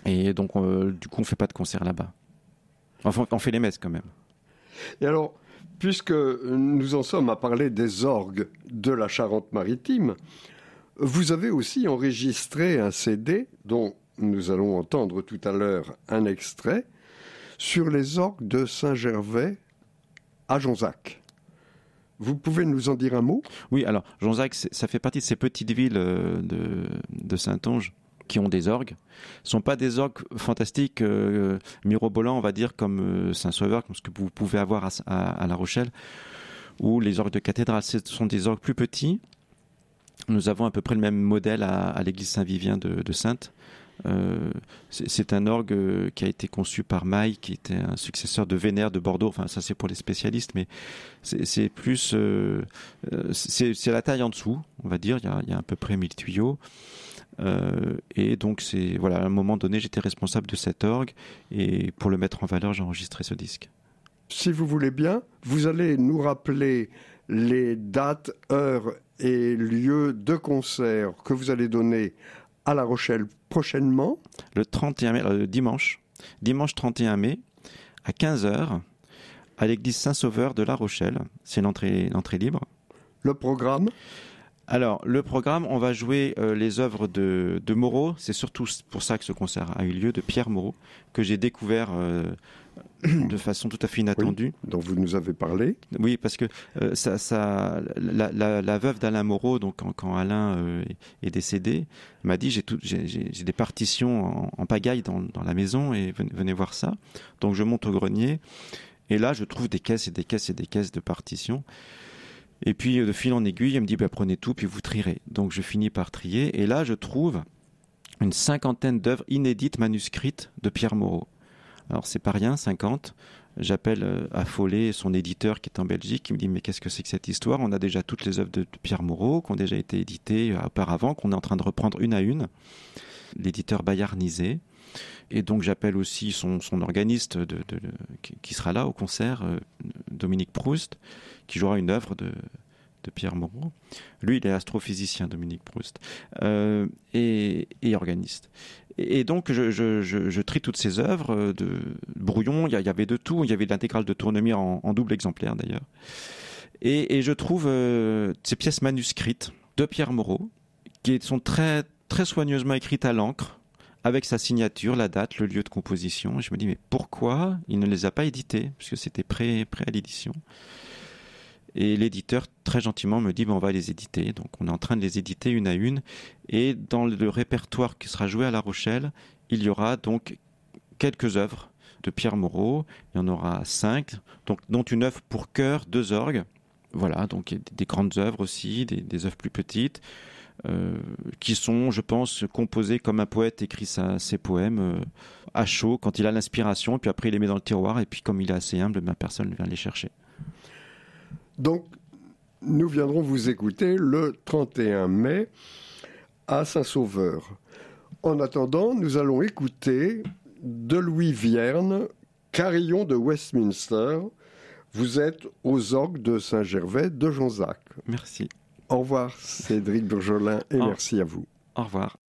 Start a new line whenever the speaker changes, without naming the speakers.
Et donc, du coup, on fait pas de concert là-bas. Enfin, on fait les messes quand même.
Et alors, puisque nous en sommes à parler des orgues de la Charente-Maritime, vous avez aussi enregistré un CD dont nous allons entendre tout à l'heure un extrait sur les orgues de Saint-Gervais à Jonzac. Vous pouvez nous en dire un mot ?
Oui, alors, Jonzac, ça fait partie de ces petites villes de Saintonge qui ont des orgues. Ce ne sont pas des orgues fantastiques, mirobolants, on va dire, comme Saint-Sauveur, comme ce que vous pouvez avoir à La Rochelle, ou les orgues de cathédrale. Ce sont des orgues plus petits. Nous avons à peu près le même modèle à l'église Saint-Vivien de Saintes. C'est un orgue qui a été conçu par Maille, qui était un successeur de Vénère de Bordeaux. Enfin, ça c'est pour les spécialistes, mais c'est plus, c'est la taille en dessous, on va dire. Il y a à peu près 1000 tuyaux. Et donc voilà, à un moment donné, j'étais responsable de cet orgue, et pour le mettre en valeur, j'ai enregistré ce disque.
Si vous voulez bien, vous allez nous rappeler les dates, heures et lieux de concert que vous allez donner à La Rochelle prochainement.
Le 31 mai, dimanche 31 mai, à 15h, à l'église Saint-Sauveur de La Rochelle. C'est l'entrée libre.
Le programme ?
Alors, le programme, on va jouer les œuvres de Moreau. C'est surtout pour ça que ce concert a eu lieu, de Pierre Moreau, que j'ai découvert de façon tout à fait inattendue.
Oui, dont vous nous avez parlé.
Oui, parce que la veuve d'Alain Moreau, donc quand Alain est décédé, m'a dit j'ai des partitions en pagaille dans la maison, et venez voir ça. Donc je monte au grenier, et là je trouve des caisses et des caisses et des caisses de partitions. Et puis de fil en aiguille, elle me dit prenez tout puis vous trierez. Donc je finis par trier, et là je trouve une 50aine d'œuvres inédites manuscrites de Pierre Moreau. Alors c'est pas rien, 50. J'appelle Affolé, son éditeur qui est en Belgique, qui me dit mais qu'est-ce que c'est que cette histoire ? On a déjà toutes les œuvres de Pierre Moreau qui ont déjà été éditées auparavant, qu'on est en train de reprendre une à une. L'éditeur Bayard Nizet. Et donc j'appelle aussi son organiste qui sera là au concert, Dominique Proust, qui jouera une œuvre de Pierre Moreau. Lui, il est astrophysicien, Dominique Proust, et organiste. Et donc je trie toutes ces œuvres de brouillon. Il y avait de tout. Il y avait l'intégrale de Tournemire en double exemplaire d'ailleurs. Et je trouve ces pièces manuscrites de Pierre Moreau qui sont très très soigneusement écrites à l'encre, avec sa signature, la date, le lieu de composition. Et je me dis, mais pourquoi il ne les a pas édités ? Puisque c'était prêt à l'édition. Et l'éditeur, très gentiment, me dit, on va les éditer. Donc on est en train de les éditer une à une. Et dans le répertoire qui sera joué à La Rochelle, il y aura donc quelques œuvres de Pierre Moreau. Il y en aura 5, dont une œuvre pour chœur, 2 orgues. Voilà, donc des grandes œuvres aussi, des œuvres plus petites. Qui sont, je pense, composés comme un poète écrit ses poèmes à chaud, quand il a l'inspiration, et puis après il les met dans le tiroir, et puis comme il est assez humble, personne ne vient les chercher.
Donc, nous viendrons vous écouter le 31 mai à Saint-Sauveur. En attendant, nous allons écouter de Louis Vierne, Carillon de Westminster. Vous êtes aux orgues de Saint-Gervais de Jonzac.
Merci.
Au revoir Cédric Bourgelin et merci à vous.
Au revoir.